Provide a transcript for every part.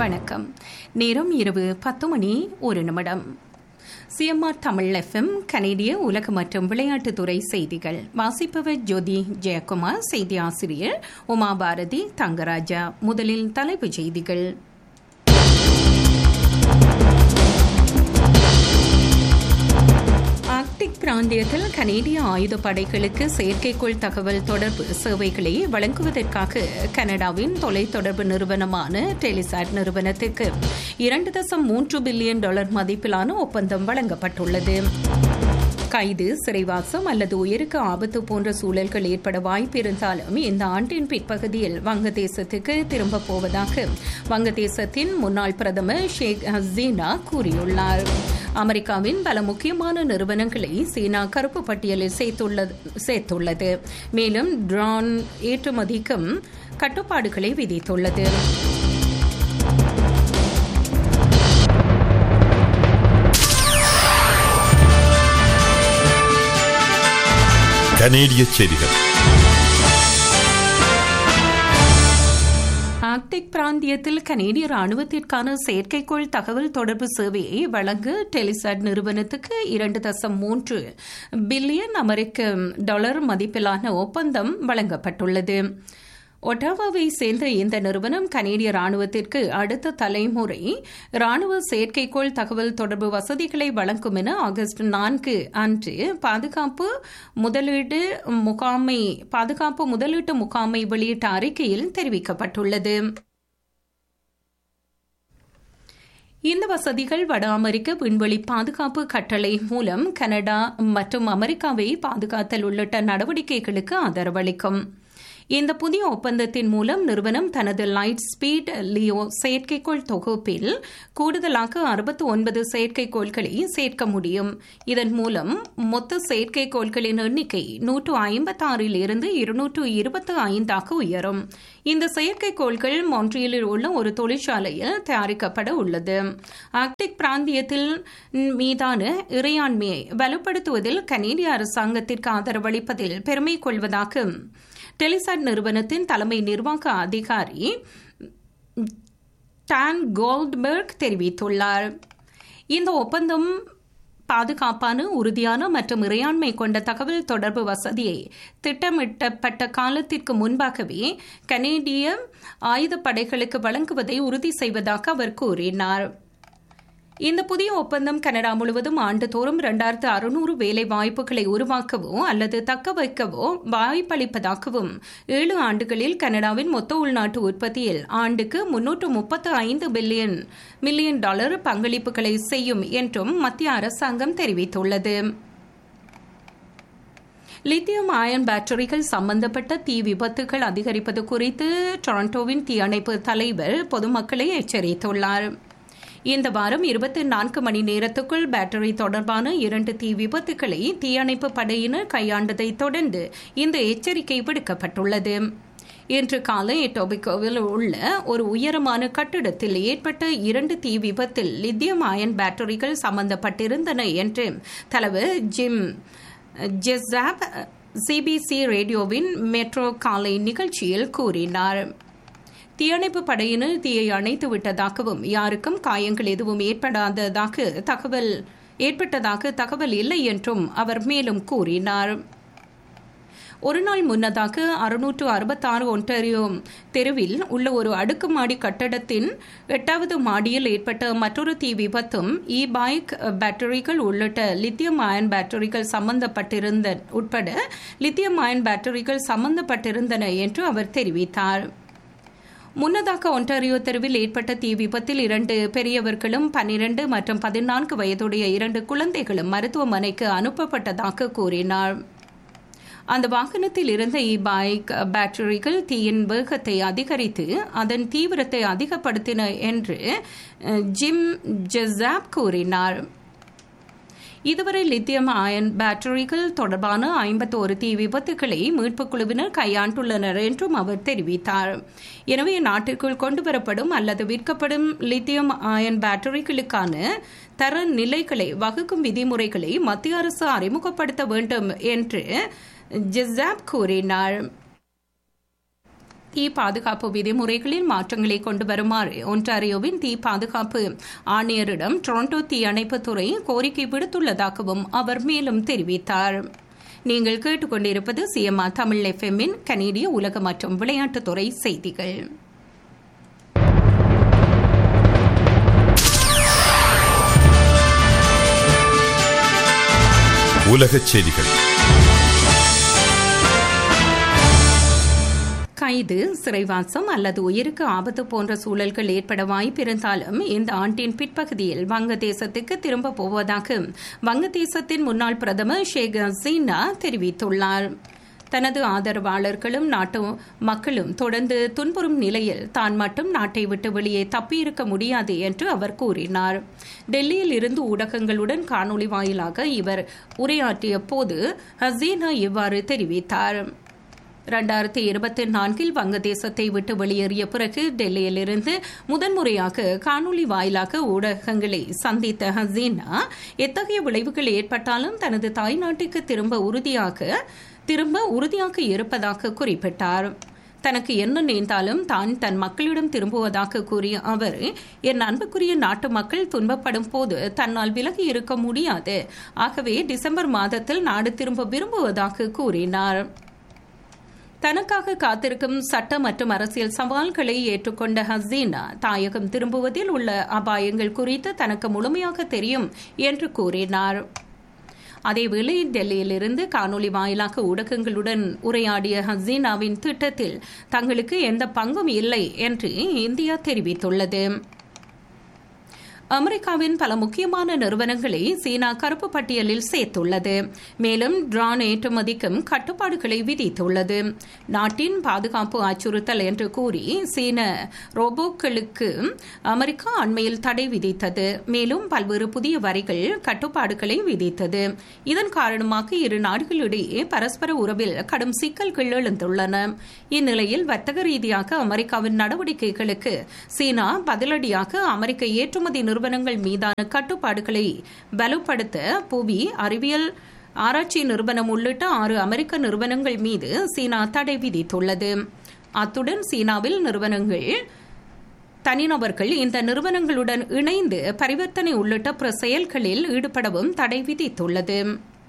வணக்கம். நேரம் இரவு 10:01. சிஎம்ஆர் தமிழ் எஃப்எம் கனேடிய உலக மற்றும் விளையாட்டுத்துறை செய்திகள். வாசிப்பவர் ஜோதி ஜெயக்குமார். செய்தி ஆசிரியர் உமா பாரதி தங்கராஜா. முதலில் தலைப்புச் செய்திகள். ஆர்க்டிக் பிராந்தியத்தில் கனேடிய ஆயுதப்படைகளுக்கு செயற்கைக்கோள் தகவல் தொடர்பு சேவைகளை வழங்குவதற்காக கனடாவின் தொலைத்தொடர்பு நிறுவனமான டெலிசாட் நிறுவனத்திற்கு $2.3 பில்லியன் மதிப்பிலான ஒப்பந்தம் வழங்கப்பட்டுள்ளது. கைது, சிறைவாசம் அல்லது உயிருக்கு ஆபத்து போன்ற சூழல்கள் ஏற்பட வாய்ப்பு இருந்தாலும் இந்த ஆண்டின் பிற்பகுதியில் வங்கதேசத்துக்கு திரும்பப் போவதாக வங்கதேசத்தின் முன்னாள் பிரதமர் ஷேக் ஹசீனா கூறியுள்ளார். அமெரிக்காவின் பல முக்கியமான நிறுவனங்களை சீனா கருப்பு பட்டியலில் சேர்த்துள்ளது. மேலும் ட்ரோன் ஏற்றுமதிக்கும் கட்டுப்பாடுகளை விதித்துள்ளது. கனேடிய செய்திகள். ஆர்க்டிக் பிராந்தியத்தில் கனேடிய ராணுவத்திற்கான செயற்கைக்கோள் தகவல் தொடர்பு சேவையை வழங்க டெலிசாட் நிறுவனத்துக்கு $2.3 பில்லியன் மதிப்பிலான ஒப்பந்தம் வழங்கப்பட்டுள்ளது. ஒட்டாவாவை சேர்ந்த இந்த நிறுவனம் கனேடிய ராணுவத்திற்கு அடுத்த தலைமுறை ராணுவ செயற்கைக்கோள் தகவல் தொடர்பு வசதிகளை வழங்கும் என ஆகஸ்ட் 4 அன்று பாதுகாப்பு முதலீட்டு முகாமை வெளியிட்ட அறிக்கையில் தெரிவிக்கப்பட்டுள்ளது. இந்த வசதிகள் வட அமெரிக்க விண்வெளி பாதுகாப்பு கட்டளை மூலம் கனடா மற்றும் அமெரிக்காவை பாதுகாத்தல் உள்ளிட்ட நடவடிக்கைகளுக்கு ஆதரவளிக்கும். இந்த புதிய ஒப்பந்தத்தின் மூலம் நிறுவனம் தனது லைட் ஸ்பீட் லியோ செயற்கைக்கோள் தொகுப்பில் கூடுதலாக 69 செயற்கைக்கோள்களை சேர்க்க முடியும். இதன் மூலம் மொத்த செயற்கைக்கோள்களின் எண்ணிக்கை 156 இருந்து 225 உயரும். இந்த செயற்கைக்கோள்கள் மான்ட்ரியலில் உள்ள ஒரு தொழிற்சாலையில் தயாரிக்கப்பட உள்ளது. ஆர்க்டிக் பிராந்தியத்தில் மீதான இறையாண்மையை வலுப்படுத்துவதில் கனேடிய அரசாங்கத்திற்கு ஆதரவளிப்பதில் பெருமை கொள்வதாக டெலிசாட் நிறுவனத்தின் தலைமை நிர்வாக அதிகாரி டான் கோல்ட்பர்க் தெரிவித்துள்ளார். இந்த ஒப்பந்தம் பாதுகாப்பான, உறுதியான மற்றும் இறையாண்மை கொண்ட தகவல் தொடர்பு வசதியை திட்டமிட்டப்பட்ட காலத்திற்கு முன்பாகவே கனேடிய ஆயுதப்படைகளுக்கு வழங்குவதை உறுதி செய்வதாக அவர் கூறினார். இந்த புதிய ஒப்பந்தம் கனடா முழுவதும் ஆண்டுதோறும் 2600 வேலை வாய்ப்புகளை உருவாக்கவோ அல்லது தக்க வைக்கவோ வாய்ப்பளிப்பதாகவும் 7 ஆண்டுகளில் கனடாவின் மொத்த உள்நாட்டு உற்பத்தியில் ஆண்டுக்கு $335 மில்லியன் பங்களிப்புகளை செய்யும் என்றும் மத்திய அரசாங்கம் தெரிவித்துள்ளது. லித்தியம் அயன் பேட்டரிகள் சம்பந்தப்பட்ட தீ விபத்துகள் அதிகரிப்பது குறித்து டொரண்டோவின் தீயணைப்பு தலைவர் பொதுமக்களை எச்சரித்துள்ளார். இந்த வாரம் 24 மணி நேரத்துக்குள் பேட்டரி தொடர்பான 2 தீ விபத்துக்களை தீயணைப்பு படையினர் கையாண்டதை தொடர்ந்து இந்த எச்சரிக்கை விடுக்கப்பட்டுள்ளது. இன்று காலை டொபிகோவில் உள்ள ஒரு உயரமான கட்டிடத்தில் ஏற்பட்ட 2 தீ விபத்தில் லித்தியம் அயன் பேட்டரிகள் சம்பந்தப்பட்டிருந்தன என்று தலைவர் ஜிம் ஜெஸாப் சிபிசி ரேடியோவின் மெட்ரோ காலை நிகழ்ச்சியில் கூறினார். தீயணைப்பு படையினர் தீயை அணைத்து விட்டதாகவும் யாருக்கும் காயங்கள் எதுவும் ஏற்பட்டதாக தகவல் இல்லை என்றும் அவர் மேலும் கூறினார். ஒரு நாள் முன்னதாக 666 ஒன்டாரியோ தெருவில் உள்ள ஒரு அடுக்குமாடி கட்டடத்தின் 8வது மாடியில் ஏற்பட்ட மற்றொரு தீ விபத்தும் பைக் பேட்டரிகள் உள்ளிட்ட லித்தியம் அயன் பேட்டரிகள் சம்பந்தப்பட்டிருந்தன என்று அவர் தெரிவித்தார். முன்னதாக ஒன்டாரியோ தெருவில் ஏற்பட்ட தீ விபத்தில் 2 பெரியவர்களும் 12 மற்றும் 14 வயதுடைய 2 குழந்தைகளும் மருத்துவமனைக்கு அனுப்பப்பட்டதாக கூறினார். அந்த வாகனத்தில் இருந்த பைக் பேட்டரிகள் தீயின் வேகத்தை அதிகரித்து அதன் தீவிரத்தை அதிகப்படுத்தின என்று ஜிம் ஜெஸாப் கூறினார். இதுவரை லித்தியம் அயன் பேட்டரிகள் தொடர்பான 51 தீ விபத்துக்களை மீட்புக் குழுவினர் கையாண்டுள்ளனர் என்றும் அவர் தெரிவித்தார். எனவே நாட்டிற்குள் கொண்டுவரப்படும் அல்லது விற்கப்படும் லித்தியம் அயன் பேட்டரிகளுக்கான தர நிலைகளை வகுக்கும் விதிமுறைகளை மத்திய அரசு அறிமுகப்படுத்த வேண்டும் என்று ஜெஸாப் கூறினார். தீ பாதுகாப்பு விதிமுறைகளில் மாற்றங்களை கொண்டு வருமாறு ஒன்டாரியோவின் தீ பாதுகாப்பு ஆணையரிடம் டொரண்டோ தீயணைப்புத்துறை கோரிக்கை விடுத்துள்ளதாகவும் அவர் மேலும் தெரிவித்தார். நீங்கள் கேட்டுக்கொண்டிருப்பது சிஎம்ஆர் தமிழ் எஃப்எம்மின் கனேடிய உலக மற்றும் விளையாட்டுத்துறை செய்திகள். உலகச் செய்திகள். கைது, சிறைவாசம் அல்லது உயிருக்கு ஆபத்து போன்ற சூழல்கள் ஏற்பட வாய்ப்பிருந்தாலும் இந்த ஆண்டின் பிற்பகுதியில் வங்கதேசத்துக்கு திரும்ப போவதாக வங்கதேசத்தின் முன்னாள் பிரதமர் ஷேக் ஹசீனா தெரிவித்துள்ளார். தனது ஆதரவாளர்களும் நாட்டு மக்களும் தொடர்ந்து துன்புறும் நிலையில் தான் மட்டும் நாட்டை விட்டு வெளியே தப்பியிருக்க முடியாது என்று அவர் கூறினார். டெல்லியில் இருந்து ஊடகங்களுடன் காணொலி வாயிலாக இவர் உரையாற்றிய போது ஹசீனா இவ்வாறு தெரிவித்தார். 2024 வங்கதேசத்தை விட்டு வெளியேறிய பிறகு டெல்லியிலிருந்து முதன்முறையாக காணொலி வாயிலாக ஊடகங்களை சந்தித்த ஹசீனா எத்தகைய விளைவுகள் ஏற்பட்டாலும் தனது தாய்நாட்டுக்கு திரும்ப உறுதியாக இருப்பதாக குறிப்பிட்டார். தனக்கு என்ன நேர்ந்தாலும் தான் தன் மக்களிடம் திரும்புவதாக கூறிய அவர், என் அன்புக்குரிய நாட்டு மக்கள் துன்பப்படும் போது தன்னால் விலகி இருக்க முடியாது. ஆகவே டிசம்பர் மாதத்தில் நாடு திரும்ப விரும்புவதாக கூறினார். தனக்காக காத்திருக்கும் சட்ட மற்றும் அரசியல் சவால்களை ஏற்றுக்கொண்ட ஹசீனா தாயகம் திரும்புவதில் உள்ள அபாயங்கள் குறித்து தனக்கு முழுமையாக தெரியும் என்று கூறினார். அதேவேளை டெல்லியிலிருந்து காணொலி வாயிலாக ஊடகங்களுடன் உரையாடிய ஹசீனாவின் திட்டத்தில் தங்களுக்கு எந்த பங்கும் இல்லை என்று இந்தியா தெரிவித்துள்ளது. அமெரிக்காவின் பல முக்கியமான நிறுவனங்களை சீனா கருப்பு பட்டியலில் சேர்த்துள்ளது. மேலும் ட்ரோன் ஏற்றுமதிக்கும் கட்டுப்பாடுகளை விதித்துள்ளது. நாட்டின் பாதுகாப்பு அச்சுறுத்தல் என்று கூறி சீன ரோபோக்களுக்கு அமெரிக்கா அண்மையில் தடை விதித்தது. மேலும் பல்வேறு புதிய வரிகள், கட்டுப்பாடுகளை விதித்தது. இதன் காரணமாக இரு நாடுகளிடையே பரஸ்பர உறவில் கடும் சிக்கல்கள் எழுந்துள்ளன. இந்நிலையில் வர்த்தக ரீதியாக அமெரிக்காவின் நடவடிக்கைகளுக்கு சீனா பதிலடியாக அமெரிக்க ஏற்றுமதி நிறுவனங்கள் மீதான கட்டுப்பாடுகளை வலுப்படுத்த புவி அறிவியல் ஆராய்ச்சி நிறுவனம் உள்ளிட்ட 6 அமெரிக்க நிறுவனங்கள் மீது சீனா தடை விதித்துள்ளது. அத்துடன் சீனாவில் தனிநபர்கள் இந்த நிறுவனங்களுடன் இணைந்து பரிவர்த்தனை உள்ளிட்ட பிற செயல்களில் ஈடுபடவும் தடை விதித்துள்ளது.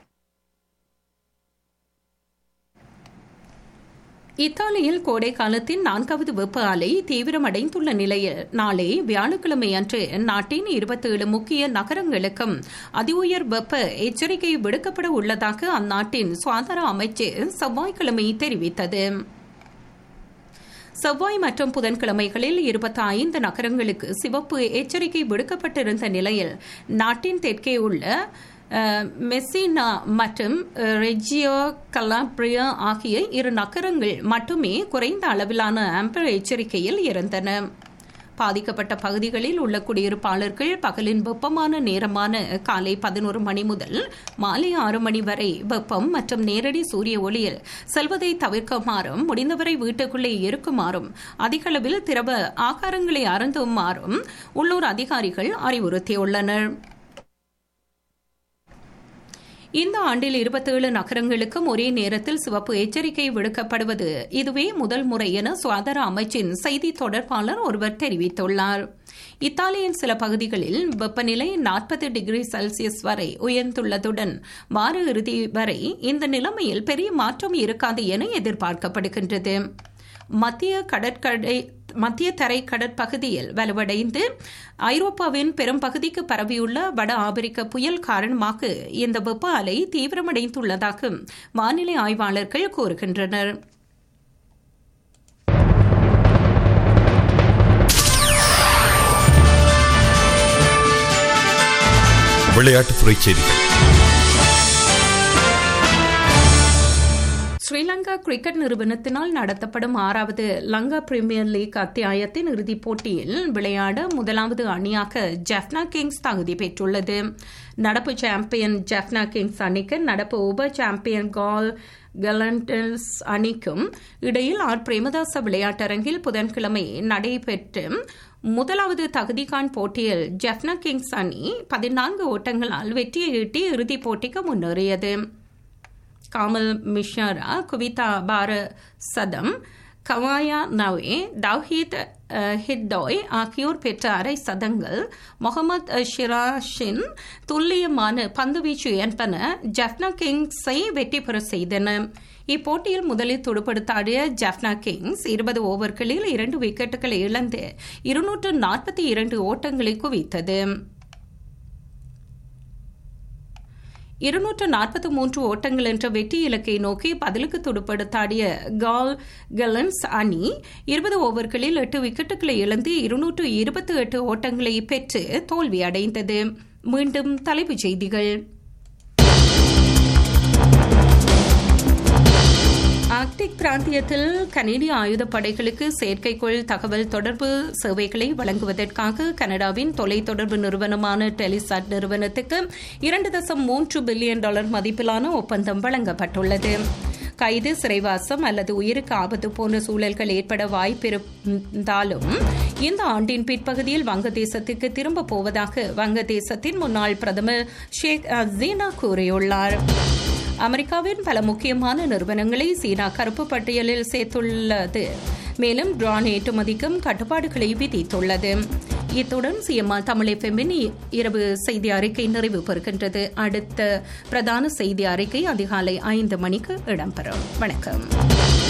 இத்தாலியில் கோடை காலத்தின் 4வது வெப்ப அலை தீவிரமடைந்துள்ள நிலையில் நாளை வியாழக்கிழமை அன்று நாட்டின் 27 முக்கிய நகரங்களுக்கும் அதி உயர் வெப்ப எச்சரிக்கை விடுக்கப்பட உள்ளதாக அந்நாட்டின் சுகாதார அமைச்சு செவ்வாய்க்கிழமை தெரிவித்தது. செவ்வாய் மற்றும் புதன்கிழமைகளில் 25 நகரங்களுக்கு சிவப்பு எச்சரிக்கை விடுக்கப்பட்டிருந்த நிலையில் நாட்டின் தெற்கே உள்ள மெஸ்ஸினா மற்றும் ரெஜியோ கலாப்ரியா ஆகிய 2 நகரங்கள் மட்டுமே குறைந்த அளவிலான ஆம்பர் எச்சரிக்கையில் இருந்தன. பாதிக்கப்பட்ட பகுதிகளில் உள்ள குடியிருப்பாளர்கள் பகலின் வெப்பமான நேரமான காலை 11 மணி முதல் மாலை 6 மணி வரை வெப்பம் மற்றும் நேரடி சூரிய ஒளியில் செல்வதை தவிர்க்குமாறும், முடிந்தவரை வீட்டுக்குள்ளே இருக்குமாறும், அதிகளவில் திரவ ஆகாரங்களை அருந்துமாறும் உள்ளூர் அதிகாரிகள் அறிவுறுத்தியுள்ளனர். இந்த ஆண்டில் 27 நகரங்களுக்கும் ஒரே நேரத்தில் சிவப்பு எச்சரிக்கை விடுக்கப்படுவது இதுவே முதல் முறை என சுகாதார அமைச்சின் செய்தி தொடர்பாளர் ஒருவர் தெரிவித்துள்ளார். இத்தாலியின் சில பகுதிகளில் வெப்பநிலை 40 டிகிரி செல்சியஸ் வரை உயர்ந்துள்ளதுடன் வார இறுதி வரை இந்த நிலைமையில் பெரிய மாற்றம் இருக்காது என எதிர்பார்க்கப்படுகின்றது. மத்திய தரை கடற்பகுதியில் வலுவடைந்து ஐரோப்பாவின் பெரும் பகுதிக்கு பரவியுள்ள வட ஆப்பிரிக்க புயல் காரணமாக இந்த வெப்ப அலை தீவிரமடைந்துள்ளதாக வானிலை ஆய்வாளர்கள் கூறுகின்றனர். விளையாட்டுத்துறை செய்திகள். ஸ்ரீலங்கா கிரிக்கெட் நிறுவனத்தினால் நடத்தப்படும் 6வது லங்கா பிரீமியர் லீக் அத்தியாயத்தின் இறுதிப் போட்டியில் விளையாட முதலாவது அணியாக ஜெஃப்னா கிங்ஸ் தகுதி பெற்றுள்ளது. நடப்பு சாம்பியன் ஜெஃப்னா கிங்ஸ் அணிக்கு நடப்பு உப சாம்பியன் கலண்டல்ஸ் அணிக்கும் இடையில் பிரேமதாச விளையாட்டரங்கில் புதன்கிழமை நடைபெற்று முதலாவது தகுதிகான் போட்டியில் ஜெஃப்னா கிங்ஸ் அணி 14 ஓட்டங்களால் வெற்றியை ஈட்டி இறுதிப் போட்டிக்கு முன்னேறியது. காமல் மிஷரா, குவிதா பார சதம், கவாயா நவே, தவ்ஹீத் ஹிட்டோய் ஆகியோர் பெற்ற அரை சதங்கள், முகமது ஷிராஷின் துல்லியமான பந்துவீச்சு என்பன ஜஃப்னா கிங்ஸை வெற்றி பெற செய்தன. இப்போட்டியில் முதலில் துடுப்படுத்தாடிய ஜஃப்னா கிங்ஸ் 20 ஓவர்களில் 2 விக்கெட்டுகளை இழந்து 242 ஓட்டங்களை குவித்தது. 243 ஓட்டங்கள் என்ற வெற்றி இலக்கை நோக்கி பதிலுக்கு துடுப்படுத்தாடிய கால் கலன்ஸ் அணி 20 ஓவர்களில் 8 விக்கெட்டுகளை இழந்து 228 ஓட்டங்களை பெற்று தோல்வியடைந்தது. மீண்டும் தலைப்புச் செய்திகள். ஆர்க்டிக் பிராந்தியத்தில் கனேடிய ஆயுதப்படைகளுக்கு செயற்கைக்கோள் தகவல் தொடர்பு சேவைகளை வழங்குவதற்காக கனடாவின் தொலைத்தொடர்பு நிறுவனமான டெலிசாட் நிறுவனத்துக்கு $2.3 பில்லியன் மதிப்பிலான ஒப்பந்தம் வழங்கப்பட்டுள்ளது. கைது, சிறைவாசம் அல்லது உயிருக்கு ஆபத்து போன்ற சூழல்கள் ஏற்பட வாய்ப்பிருந்தாலும் இந்த ஆண்டின் பிற்பகுதியில் வங்கதேசத்துக்கு திரும்பப் போவதாக வங்கதேசத்தின் முன்னாள் பிரதமர் ஷேக் ஹசீனா கூறியுள்ளார். அமெரிக்காவின் பல முக்கியமான நிறுவனங்களை சீனா கருப்பு பட்டியலில் சேர்த்துள்ளது. மேலும் ட்ரோன் ஏற்றுமதிக்கும் கட்டுப்பாடுகளை விதித்துள்ளது. இத்துடன் சிஎம்ஆர் தமிழ் எஃப்எம்மின் இரவு செய்தி அறிக்கை நிறைவு பெறுகின்றது. அடுத்த பிரதான செய்தி அறிக்கை அதிகாலை 5 மணிக்கு இடம்பெறும். வணக்கம்.